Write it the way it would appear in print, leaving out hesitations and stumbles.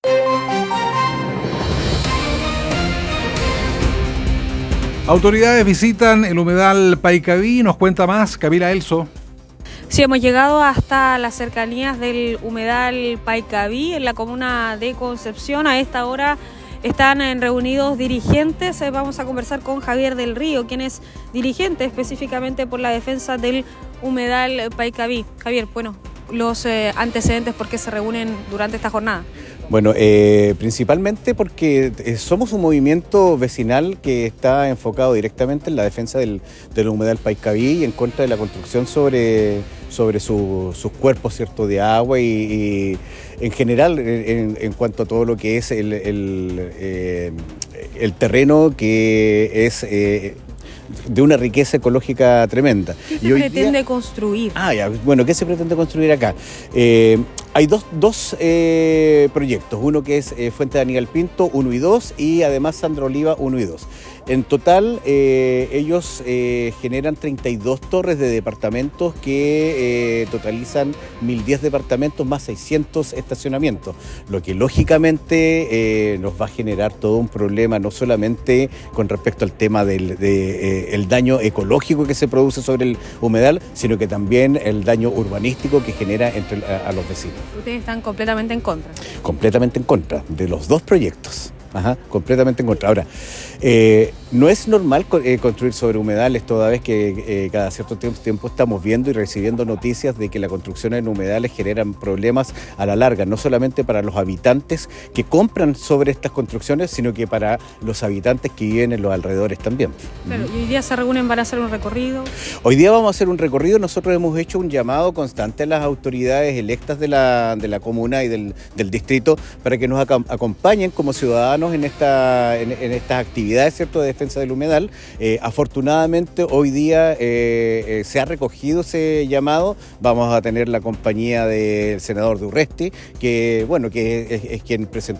Autoridades visitan el humedal Paicabí. Nos cuenta más Camila Elso. Sí, hemos llegado hasta las cercanías del humedal Paicabí, en la comuna de Concepción. A esta hora están reunidos dirigentes. Vamos a conversar con Javier del Río, quien es dirigente específicamente por la defensa del humedal Paicabí. Javier, bueno, los antecedentes, ¿por qué se reúnen durante esta jornada? Bueno, principalmente porque somos un movimiento vecinal que está enfocado directamente en la defensa del humedal Paicabí y en contra de la construcción sobre sus cuerpos, ¿cierto?, de agua y en general en cuanto a todo lo que es el terreno que es de una riqueza ecológica tremenda. ¿Qué se pretende construir? ¿Qué se pretende construir acá? Hay dos proyectos, uno que es Fuente de Aníbal Pinto 1 y 2 y además Sandra Oliva 1 y 2. En total ellos generan 32 torres de departamentos que totalizan 1.010 departamentos más 600 estacionamientos, lo que lógicamente nos va a generar todo un problema, no solamente con respecto al tema el daño ecológico que se produce sobre el humedal, sino que también el daño urbanístico que genera a los vecinos. ¿Ustedes están completamente en contra? Completamente en contra de los dos proyectos. Completamente en contra. Ahora, no es normal construir sobre humedales, toda vez que cada cierto tiempo estamos viendo y recibiendo noticias de que la construcción en humedales generan problemas a la larga, no solamente para los habitantes que compran sobre estas construcciones, sino que para los habitantes que viven en los alrededores también. Claro, y hoy día se reúnen para hacer un recorrido. Hoy día vamos a hacer un recorrido. Nosotros hemos hecho un llamado constante a las autoridades electas de la comuna y del distrito para que nos acompañen como ciudadanos en estas actividades, ¿cierto?, de defensa del humedal. Afortunadamente hoy día se ha recogido ese llamado. Vamos a tener la compañía del senador de Urresti, que es quien presentó